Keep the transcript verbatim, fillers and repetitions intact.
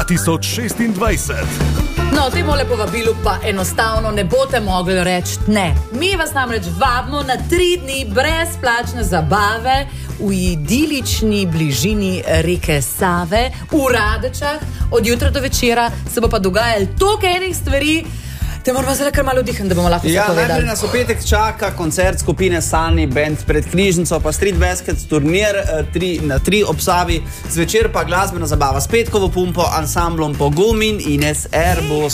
tisoč šestindvajset. No, temu lepo vabilu pa enostavno ne boste mogli reči ne. Mi vas namreč vabimo na tri dni brezplačne zabave v idilični bližini reke Save, v Radečah. Od jutra do večera se bo pa dogajalo toliko enih stvari, te moramo zdaj kar malo vdihniti, da bomo lahko vse ja, povedali. Najprej nas v petek čaka koncert skupine Sunny Band pred Križnico, pa street basket turnir tri, na tri ob Savi, zvečer pa glasbena zabava s Petkovo pumpo, ansamblom Pogumin, Ines Erbos.